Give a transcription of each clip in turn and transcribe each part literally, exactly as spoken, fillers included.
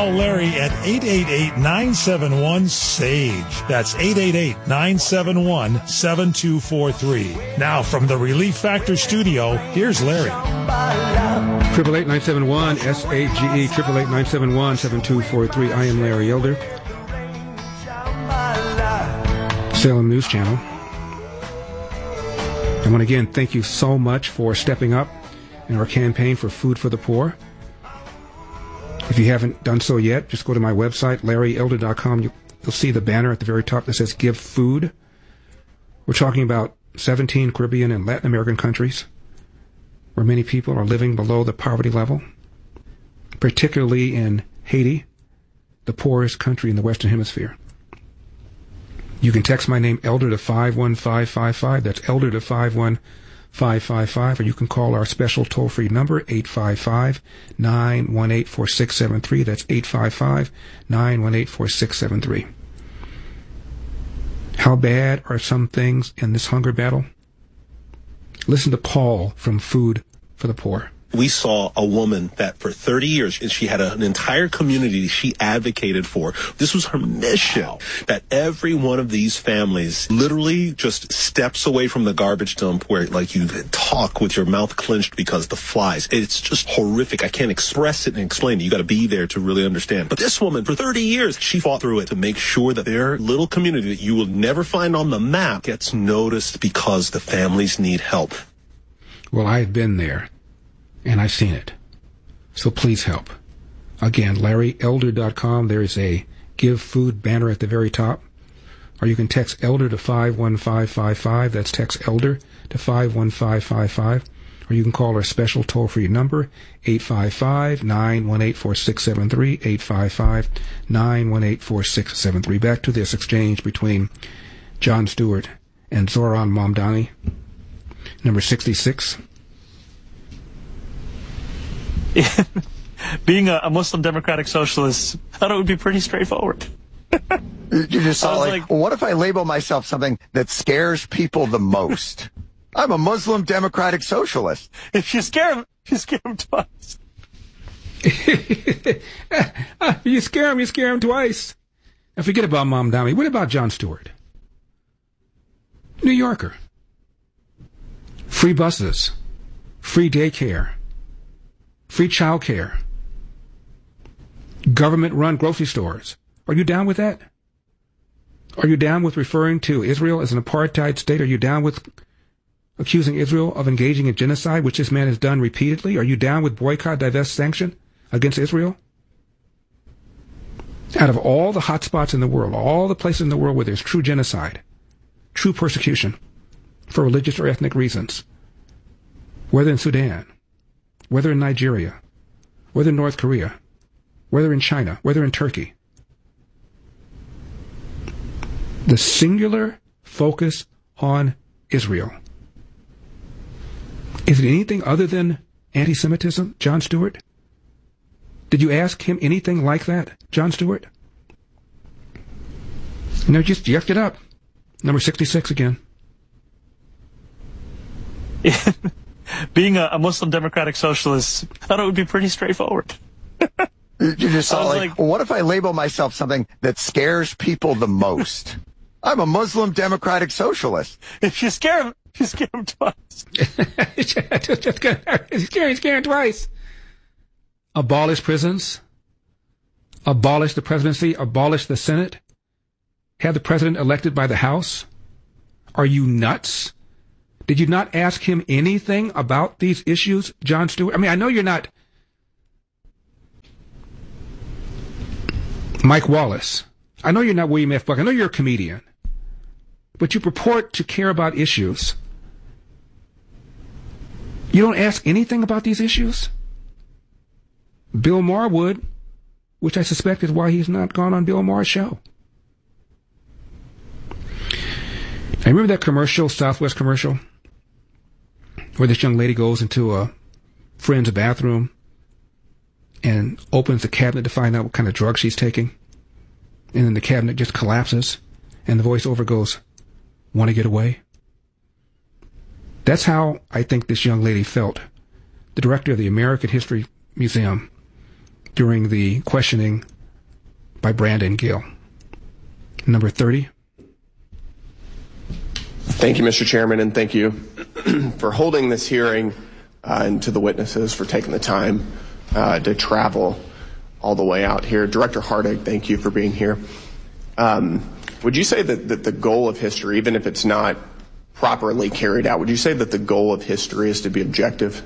Call Larry at eight eight eight, nine seven one, S A G E. That's eight eight eight, nine seven one, seven two four three. Now from the Relief Factor studio, here's Larry. Triple eight nine seven one S A G E. Triple eight nine seven one seven two four three. I am Larry Elder. Salem News Channel. I want to again thank you so much for stepping up in our campaign for Food for the Poor. If you haven't done so yet, just go to my website, larry elder dot com. You, you'll see the banner at the very top that says Give Food. We're talking about seventeen Caribbean and Latin American countries where many people are living below the poverty level, particularly in Haiti, the poorest country in the Western Hemisphere. You can text my name, Elder, to five one five five five. That's Elder to five one five five five. Or you can call our special toll-free number, eight five five, nine one eight, four six seven three. That's eight five five, nine one eight, four six seven three. How bad are some things in this hunger battle? Listen to Paul from Food for the Poor. We saw a woman that for thirty years, she had an entire community she advocated for. This was her mission, that every one of these families literally just steps away from the garbage dump where, like, you talk with your mouth clenched because the flies. It's just horrific. I can't express it and explain it. You got to be there to really understand. But this woman, for thirty years, she fought through it to make sure that their little community that you will never find on the map gets noticed because the families need help. Well, I've been there. And I've seen it. So please help. Again, larry elder dot com. There is a Give Food banner at the very top. Or you can text Elder to five one five five five. That's text Elder to five one five five five. Or you can call our special toll-free number, eight five five, nine one eight, four six seven three, eight five five, nine one eight, four six seven three. Back to this exchange between Jon Stewart and Zoran Mamdani. Number sixty-six. Being a, a Muslim Democratic Socialist, I thought it would be pretty straightforward. You just saw like, like, well, what if I label myself something that scares people the most? I'm a Muslim Democratic Socialist. If you scare them, you scare them twice. You scare them, you scare them twice. And forget about Mamdani. What about Jon Stewart? New Yorker. Free buses. Free daycare. Free child care. Government-run grocery stores. Are you down with that? Are you down with referring to Israel as an apartheid state? Are you down with accusing Israel of engaging in genocide, which this man has done repeatedly? Are you down with boycott, divest, sanction against Israel? Out of all the hot spots in the world, all the places in the world where there's true genocide, true persecution for religious or ethnic reasons, whether in Sudan, whether in Nigeria, whether in North Korea, whether in China, whether in Turkey. The singular focus on Israel. Is it anything other than anti-Semitism, Jon Stewart? Did you ask him anything like that, Jon Stewart? No, just yuck it up. Number sixty-six again. Being a, a Muslim Democratic Socialist, I thought it would be pretty straightforward. You just saw like, like, well, what if I label myself something that scares people the most? I'm a Muslim Democratic Socialist. If you scare them, you scare them twice. Scare, scare him twice. Abolish prisons. Abolish the presidency. Abolish the Senate. Have the president elected by the House. Are you nuts? Did you not ask him anything about these issues, Jon Stewart? I mean, I know you're not Mike Wallace. I know you're not William F. Buck. I know you're a comedian. But you purport to care about issues. You don't ask anything about these issues? Bill Maher would, which I suspect is why he's not gone on Bill Maher's show. I remember that commercial, Southwest commercial, where this young lady goes into a friend's bathroom and opens the cabinet to find out what kind of drug she's taking. And then the cabinet just collapses and the voiceover goes, "Want to get away?" That's how I think this young lady felt. The director of the American History Museum during the questioning by Brandon Gill. Number thirty. Thank you, Mister Chairman, and thank you for holding this hearing, uh, and to the witnesses for taking the time uh, to travel all the way out here. Director Hardig, thank you for being here. Um, would you say that, that the goal of history, even if it's not properly carried out, would you say that the goal of history is to be objective?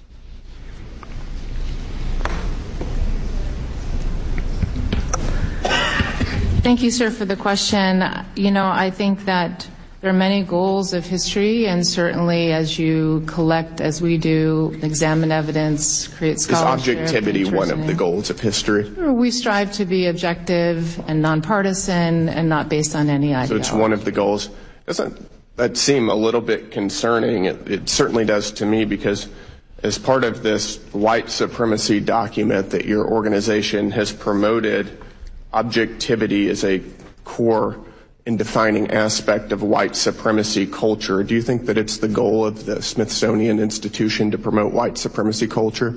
Thank you, sir, for the question. You know, I think that there are many goals of history, and certainly as you collect, as we do, examine evidence, create scholarship. Is objectivity one of the goals of history? We strive to be objective and nonpartisan and not based on any ideology. So it's one of the goals. Doesn't that seem a little bit concerning? It, it certainly does to me, because as part of this white supremacy document that your organization has promoted, objectivity is a core and defining aspect of white supremacy culture. Do you think that it's the goal of the Smithsonian Institution to promote white supremacy culture?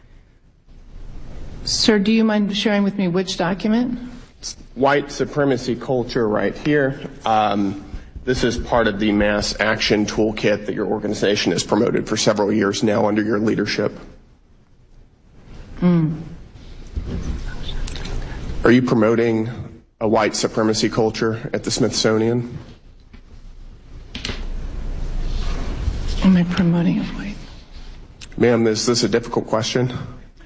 Sir, do you mind sharing with me which document? It's white supremacy culture right here. Um, this is part of the mass action toolkit that your organization has promoted for several years now under your leadership. Mm. Are you promoting a white supremacy culture at the Smithsonian? Am I promoting a white? Ma'am, is this a difficult question?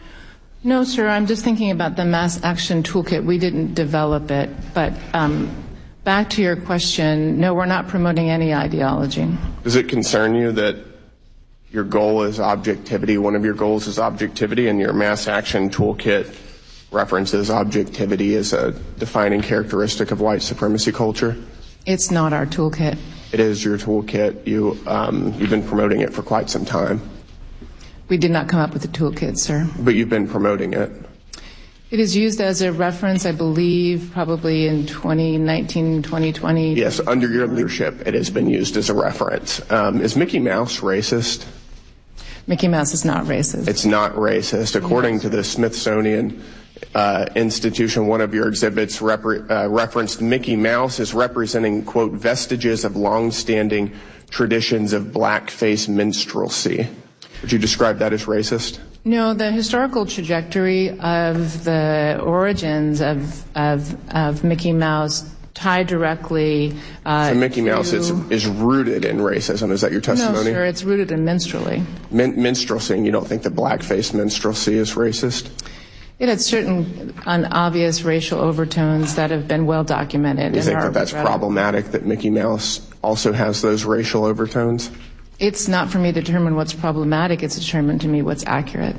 No, sir. I'm just thinking about the mass action toolkit. We didn't develop it. But um, back to your question, no, we're not promoting any ideology. Does it concern you that your goal is objectivity, one of your goals is objectivity, and your mass action toolkit references objectivity as a defining characteristic of white supremacy culture? It's not our toolkit. It is your toolkit. You, um, you've been promoting it for quite some time. We did not come up with the toolkit, sir. But you've been promoting it. It is used as a reference, I believe, probably in twenty nineteen, twenty twenty. Yes, under your leadership, it has been used as a reference. Um, is Mickey Mouse racist? Mickey Mouse is not racist. It's not racist. According yes. to the Smithsonian Uh, institution, one of your exhibits repre- uh, referenced Mickey Mouse as representing, quote, vestiges of long-standing traditions of blackface minstrelsy. Would you describe that as racist? No, the historical trajectory of the origins of of, of Mickey Mouse tie directly uh, So Mickey to... Mouse is, is rooted in racism. Is that your testimony? No, sir, it's rooted in minstrelsy. Min- minstrelsy, and you don't think that blackface minstrelsy is racist? It had certain unobvious racial overtones that have been well documented. Do you think that that's problematic, that Mickey Mouse also has those racial overtones? It's not for me to determine what's problematic. It's determined to me what's accurate.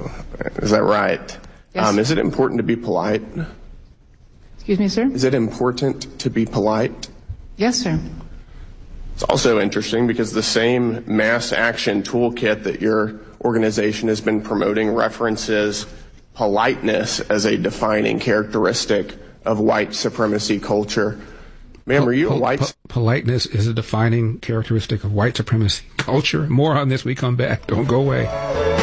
Is that right? Yes. Um, is it important to be polite? Excuse me, sir? Is it important to be polite? Yes, sir. It's also interesting because the same mass action toolkit that your organization has been promoting references politeness as a defining characteristic of white supremacy culture. Ma'am, are you a white... Politeness is a defining characteristic of white supremacy culture. More on this, we come back. Don't go away.